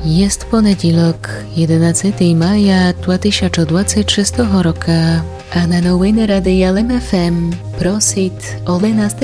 Jest ponedілок, 11 maja 2026 roku, a na новини Радіо ЛМ FM просить Олена